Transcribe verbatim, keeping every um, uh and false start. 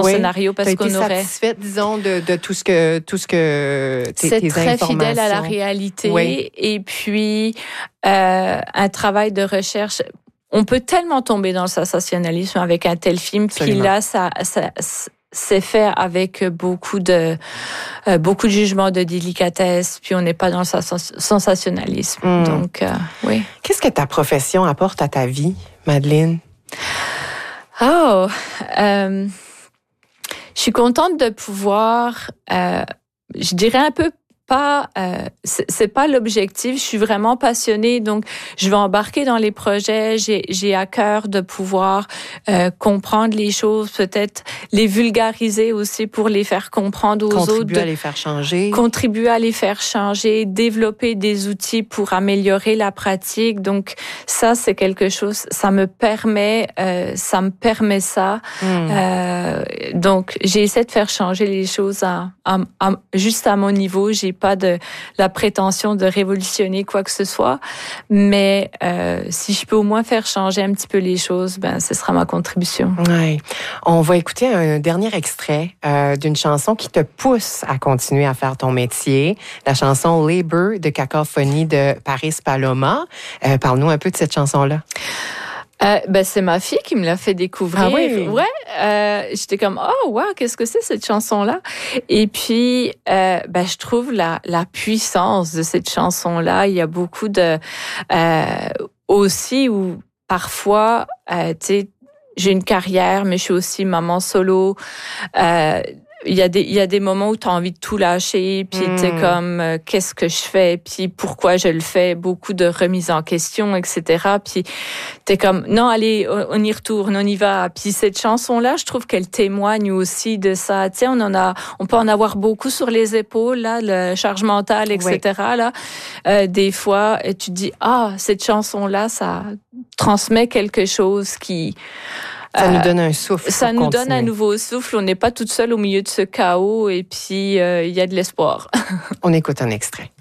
oui. scénario parce T'as qu'on été aurait... satisfaite, disons, de, de tout ce que tout ce que tes, C'est tes très informations. fidèle à la réalité. Oui. Et puis, euh, un travail de recherche... On peut tellement tomber dans le sensationnalisme avec un tel film. Absolument. Puis là, ça, ça, c'est fait avec beaucoup de, euh, beaucoup de jugement, de délicatesse. Puis on n'est pas dans le sensationnalisme. Mm. Donc, euh, oui. Qu'est-ce que ta profession apporte à ta vie, Madeleine? Oh, euh, je suis contente de pouvoir, euh, je dirais un peu pas, euh, c'est, c'est pas l'objectif. Je suis vraiment passionnée, donc je vais embarquer dans les projets. J'ai, j'ai à cœur de pouvoir euh, comprendre les choses, peut-être les vulgariser aussi pour les faire comprendre aux contribuer autres. Contribuer à les faire changer. Contribuer à les faire changer, développer des outils pour améliorer la pratique. Donc ça, c'est quelque chose. Ça me permet, euh, ça me permet ça. Mmh. Euh, donc j'essaie de faire changer les choses à, à, à, juste à mon niveau. J'ai pas de la prétention de révolutionner quoi que ce soit, mais euh, si je peux au moins faire changer un petit peu les choses, ben ce sera ma contribution. Ouais. On va écouter un dernier extrait euh, d'une chanson qui te pousse à continuer à faire ton métier, la chanson Labor de Cacophonie de Paris Paloma. Euh, parle-nous un peu de cette chanson-là. Euh, ben c'est ma fille qui me l'a fait découvrir. Ah oui? Ouais, euh, j'étais comme oh wow, qu'est-ce que c'est cette chanson-là? Et puis euh, ben je trouve la la puissance de cette chanson-là. Il y a beaucoup de euh, aussi où parfois euh, tu sais j'ai une carrière, mais je suis aussi maman solo. Euh, Il y a des, il y a des moments où tu as envie de tout lâcher, puis mmh. t'es comme, euh, qu'est-ce que je fais, puis pourquoi je le fais, beaucoup de remises en question, et cetera. Puis t'es comme, non, allez, on y retourne, on y va. Puis cette chanson-là, je trouve qu'elle témoigne aussi de ça. Tu sais, on en a, on peut en avoir beaucoup sur les épaules, là, le charge mentale, et cetera. Oui. Là, euh, des fois, tu te dis, ah, cette chanson-là, ça transmet quelque chose qui Ça nous donne un souffle. Ça nous continuer. donne un nouveau souffle. On n'est pas toute seule au milieu de ce chaos et puis il euh, y a de l'espoir. On écoute un extrait.